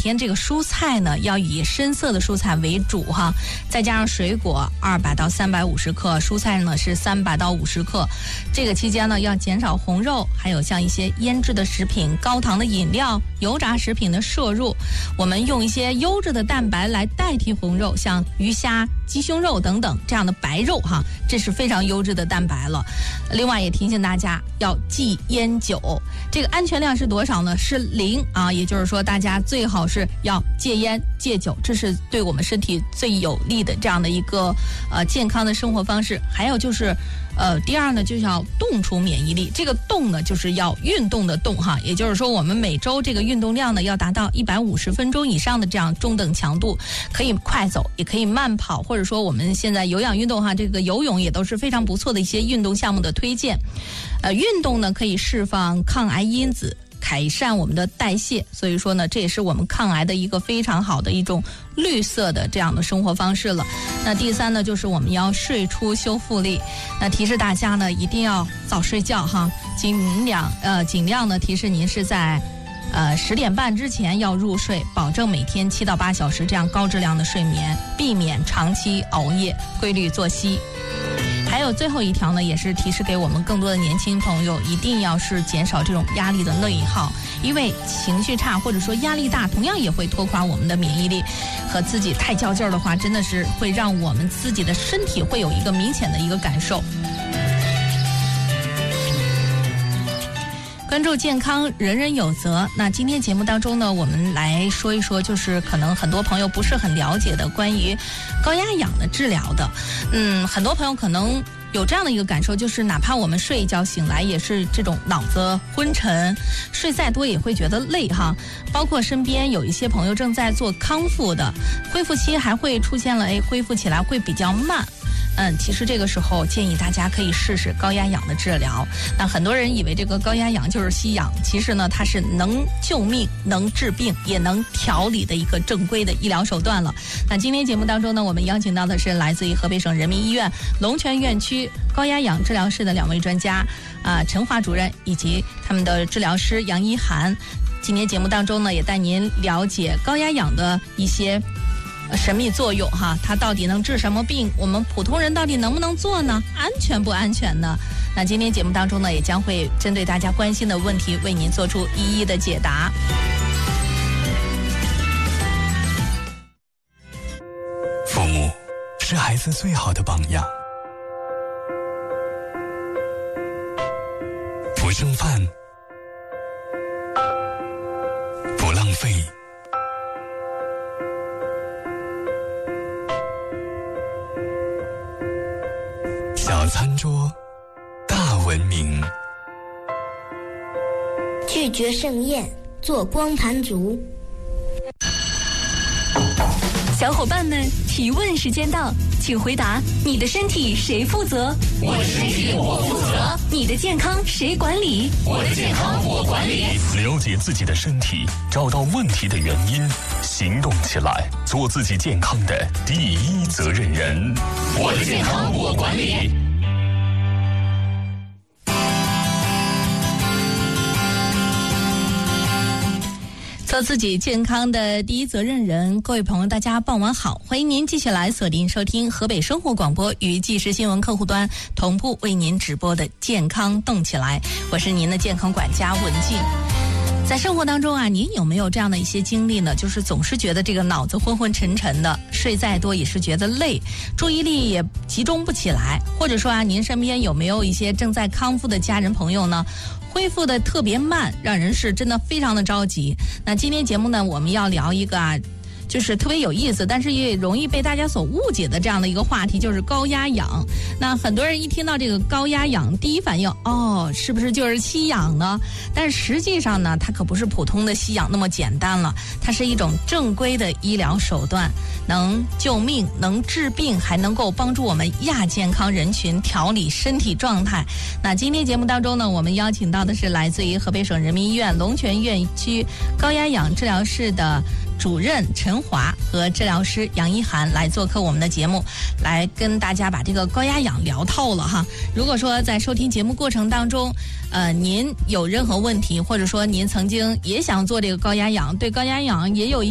天这个蔬菜呢要以深色的蔬菜为主哈，再加上水果200到350克，蔬菜呢是300到50克。这个期间呢要减少红肉，还有像一些腌制的食品、高糖的饮料、油炸食品的摄入。我们用一些优质的蛋白来代替红肉，像鱼虾、鸡胸肉等等这样的白肉哈，这是非常优质的蛋白了。另外也提醒大家要忌烟酒，这个安全量是多少呢？是0啊，也就是说大家最好是要戒烟戒酒，这是对我们身体最有利的这样的一个健康的生活方式。还有就是第二呢，就是要动出免疫力。这个动呢，就是要运动的动哈，也就是说我们每周这个运动量呢要达到150分钟以上的这样中等强度，可以快走，也可以慢跑，或者说我们现在有氧运动哈，这个游泳也都是非常不错的一些运动项目的推荐。运动呢可以释放抗癌因子，改善我们的代谢，所以说呢，这也是我们抗癌的一个非常好的一种绿色的这样的生活方式了。那第三呢，就是我们要睡出修复力。那提示大家呢，一定要早睡觉哈，尽量呢提示您是在10点半之前要入睡，保证每天7到8小时这样高质量的睡眠，避免长期熬夜，规律作息。还有最后一条呢，也是提示给我们更多的年轻朋友，一定要是减少这种压力的内耗，因为情绪差或者说压力大，同样也会拖垮我们的免疫力。和自己太较劲儿的话，真的是会让我们自己的身体会有一个明显的一个感受。关注健康，人人有责。那今天节目当中呢，我们来说一说，就是可能很多朋友不是很了解的关于高压氧的治疗的。很多朋友可能有这样的一个感受，就是哪怕我们睡一觉醒来也是这种脑子昏沉，睡再多也会觉得累哈。包括身边有一些朋友正在做康复的，恢复期还会出现了，恢复起来会比较慢。其实这个时候建议大家可以试试高压氧的治疗。那很多人以为这个高压氧就是吸氧，其实呢它是能救命、能治病、也能调理的一个正规的医疗手段了。那今天节目当中呢，我们邀请到的是来自于河北省人民医院龙泉院区高压氧治疗室的2位专家陈华主任以及他们的治疗师杨一涵。今天节目当中呢，也带您了解高压氧的一些神秘作用哈，它到底能治什么病？我们普通人到底能不能做呢？安全不安全呢？那今天节目当中呢，也将会针对大家关心的问题，为您做出一一的解答。 父母是孩子最好的榜样，不剩饭，不浪费，小餐桌，大文明。 拒绝盛宴，做光盘族。 小伙伴们，提问时间到，请回答：你的身体谁负责？ 我的身体我负责。 你的健康谁管理？ 我的健康我管理。 了解自己的身体，找到问题的原因，行动起来，做自己健康的第一责任人。 我的健康我管理。 做自己健康的第一责任人。各位朋友大家傍晚好，欢迎您继续来锁定收听河北生活广播与即时新闻客户端同步为您直播的健康动起来，我是您的健康管家文静。在生活当中啊，您有没有这样的一些经历呢？就是总是觉得这个脑子昏昏沉沉的，睡再多也是觉得累，注意力也集中不起来，或者说啊，您身边有没有一些正在康复的家人朋友呢？恢复的特别慢，让人是真的非常的着急。那今天节目呢，我们要聊一个就是特别有意思，但是也容易被大家所误解的这样的一个话题，就是高压氧。那很多人一听到这个高压氧，第一反应是不是就是吸氧呢？但是实际上呢，它可不是普通的吸氧那么简单了，它是一种正规的医疗手段，能救命，能治病，还能够帮助我们亚健康人群调理身体状态。那今天节目当中呢，我们邀请到的是来自于河北省人民医院龙泉院区高压氧治疗室的主任陈华和治疗师杨一涵来做客我们的节目，来跟大家把这个高压氧聊透了哈。如果说在收听节目过程当中，您有任何问题，或者说您曾经也想做这个高压氧，对高压氧也有